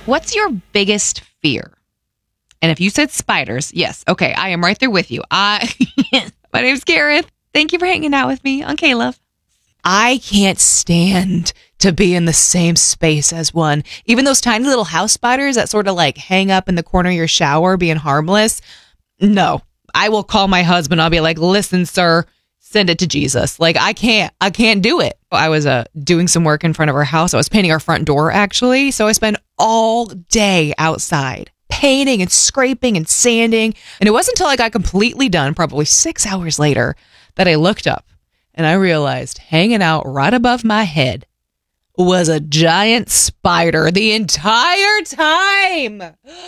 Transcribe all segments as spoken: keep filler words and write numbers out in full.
What's your biggest fear? And if you said spiders, yes. Okay, I am right there with you. I, my name's Gareth. Thank you for hanging out with me on K-Love. I can't stand to be in the same space as one. Even those tiny little house spiders that sort of like hang up in the corner of your shower being harmless. No, I will call my husband. I'll be like, listen, sir, send it to Jesus. Like, I can't, I can't do it. I was uh, doing some work in front of our house. I was painting our front door, actually. So I spent all day outside painting and scraping and sanding. And it wasn't until I got completely done, probably six hours later, that I looked up and I realized hanging out right above my head was a giant spider the entire time.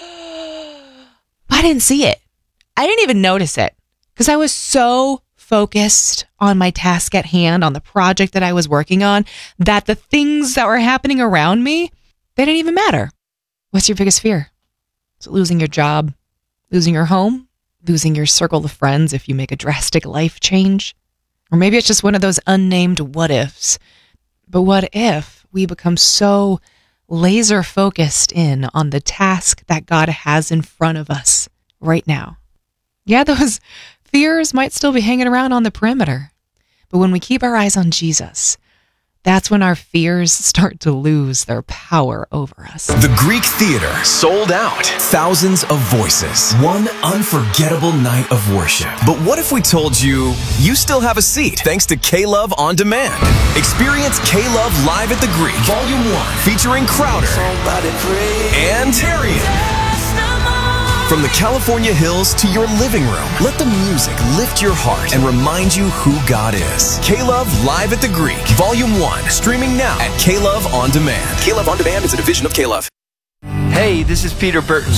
I didn't see it. I didn't even notice it because I was so focused on my task at hand, on the project that I was working on, that the things that were happening around me, they didn't even matter. What's your biggest fear? Is it losing your job, losing your home, losing your circle of friends if you make a drastic life change? Or maybe it's just one of those unnamed what ifs. But what if we become so laser focused in on the task that God has in front of us right now? Yeah, those fears might still be hanging around on the perimeter. But when we keep our eyes on Jesus, that's when our fears start to lose their power over us. The Greek Theater sold out. Thousands of voices. One unforgettable night of worship. But what if we told you you still have a seat thanks to K-Love On Demand? Experience K-Love live at the Greek, Volume one, featuring Crowder and Darian. From the California hills to your living room, let the music lift your heart and remind you who God is. K-Love Live at the Greek, Volume one, streaming now at K-Love On Demand. K-Love On Demand is a division of K-Love. Hey, this is Peter Burton.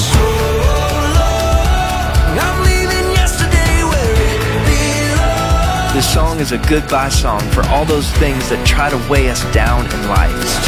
This song is a goodbye song for all those things that try to weigh us down in life.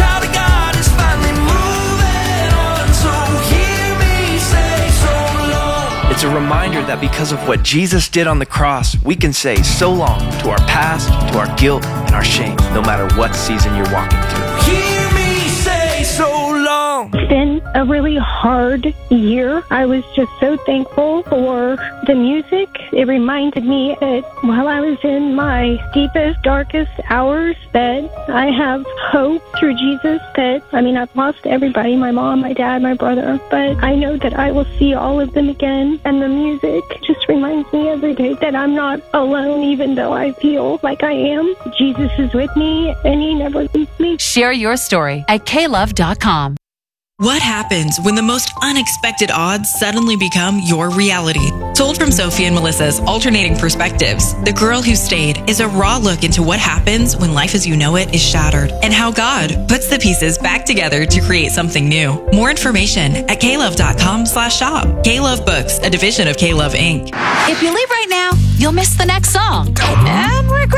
It's a reminder that because of what Jesus did on the cross, we can say so long to our past, to our guilt, and our shame, no matter what season you're walking through. Hear me say so long. It's been a really hard year. I was just so thankful for the music. It reminded me that while I was in my deepest, darkest hours, that I have hope through Jesus. That, I mean, I've lost everybody, my mom, my dad, my brother, but I know that I will see all of them again. And the music just reminds me every day that I'm not alone, even though I feel like I am. Jesus is with me, and he never leaves me. Share your story at K love dot com. What happens when the most unexpected odds suddenly become your reality? Told from Sophie and Melissa's Alternating Perspectives, The Girl Who Stayed is a raw look into what happens when life as you know it is shattered and how God puts the pieces back together to create something new. More information at K love dot com slash shop. K-Love Books, a division of K-Love Incorporated. If you leave right now, you'll miss the next song. And regret.